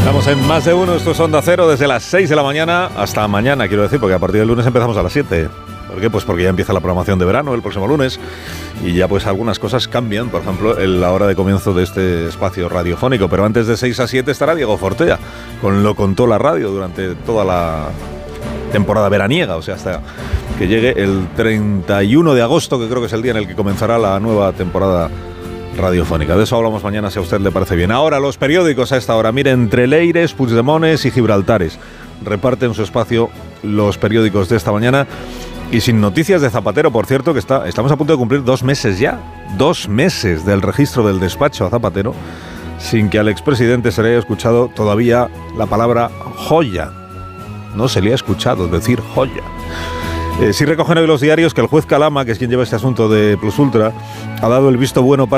Estamos en Más de Uno, esto es Onda Cero, desde las 6 de la mañana hasta mañana, quiero decir, porque a partir del lunes empezamos a las 7. ¿Por qué? Pues porque ya empieza la programación de verano el próximo lunes y ya pues algunas cosas cambian, por ejemplo, la hora de comienzo de este espacio radiofónico, pero antes de 6 a 7 estará Diego Fortea, con Lo Contó la Radio durante toda la temporada veraniega, o sea, hasta que llegue el 31 de agosto, que creo que es el día en el que comenzará la nueva temporada radiofónica. De eso hablamos mañana, si a usted le parece bien. Ahora los periódicos a esta hora. Mire, entre Leires, Puigdemones y Gibraltares reparten su espacio los periódicos de esta mañana. Y sin noticias de Zapatero, por cierto, que estamos a punto de cumplir 2 meses ya. 2 meses del registro del despacho a Zapatero, sin que al expresidente se le haya escuchado todavía la palabra joya. No se le ha escuchado decir joya. Sí recogen hoy los diarios que el juez Calama, que es quien lleva este asunto de Plus Ultra, ha dado el visto bueno para